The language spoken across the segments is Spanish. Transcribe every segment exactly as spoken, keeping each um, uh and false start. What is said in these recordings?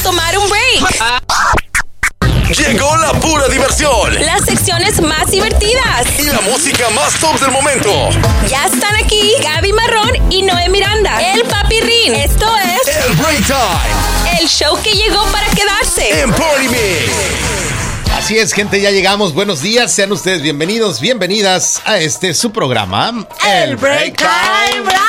tomar un break. Llegó la pura diversión. Las secciones más divertidas. Y la música más top del momento. Ya están aquí Gaby Marrón y Noé Miranda. El Papirrín. Esto es... El Break Time. El show que llegó para quedarse. En Party Mix. Así es, gente, ya llegamos. Buenos días, sean ustedes bienvenidos, bienvenidas a este su programa, El Break Time. ¡Bravo!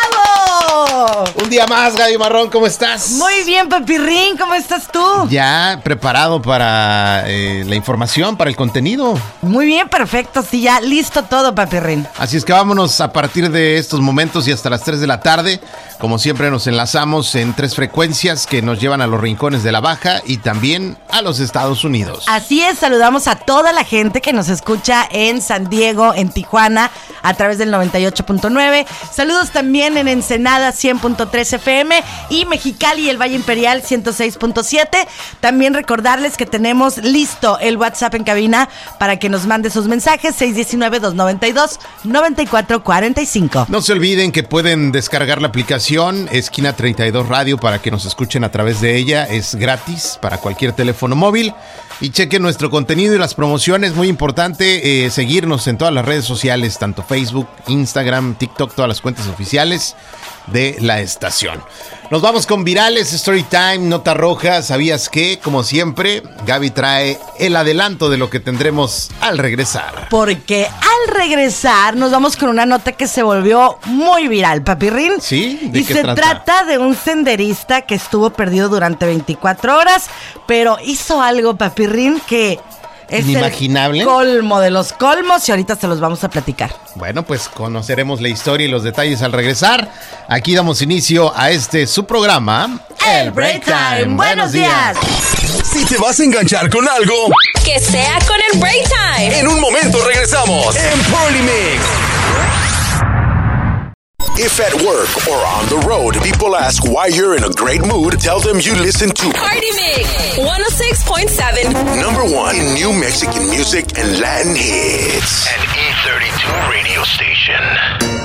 Un día más, Gaby Marrón, ¿cómo estás? Muy bien, Papirrín, ¿cómo estás tú? Ya preparado para eh, la información, para el contenido. Muy bien, perfecto, sí, ya listo todo, Papirrín. Así es que vámonos a partir de estos momentos y hasta las tres de la tarde. Como siempre nos enlazamos en tres frecuencias que nos llevan a los rincones de la Baja y también a los Estados Unidos. Así es, saludamos a toda la gente que nos escucha en San Diego, en Tijuana, a través del noventa y ocho punto nueve. Saludos también en Ensenada cien punto tres F M y Mexicali y el Valle Imperial ciento seis punto siete. También recordarles que tenemos listo el WhatsApp en cabina para que nos mande sus mensajes, seis uno nueve, dos nueve dos, nueve cuatro cuatro cinco. No se olviden que pueden descargar la aplicación Esquina treinta y dos Radio para que nos escuchen a través de ella. Es gratis para cualquier teléfono móvil. Y chequen nuestro contenido y las promociones. Muy importante eh, seguirnos en todas las redes sociales, tanto Facebook, Instagram, TikTok, todas las cuentas oficiales de la estación. Nos vamos con virales, Story Time, Nota Roja. ¿Sabías qué? Como siempre, Gaby trae el adelanto de lo que tendremos al regresar. Porque al regresar nos vamos con una nota que se volvió muy viral, Papirrín. ¿Sí? ¿De y qué se trata? trata de un senderista que estuvo perdido durante veinticuatro horas, pero hizo algo, Papirrín, que es inimaginable, el colmo de los colmos y ahorita se los vamos a platicar. Bueno, pues conoceremos la historia y los detalles al regresar. Aquí damos inicio a este su programa, El Break Time. Buenos días. Si te vas a enganchar con algo, Que sea con el Break Time. en un momento regresamos en Party Mix. If at work or on the road, people ask why you're in a great mood, tell them you listen to Party Mix one oh six point seven. number one in new Mexican music and Latin hits. An E thirty-two radio station.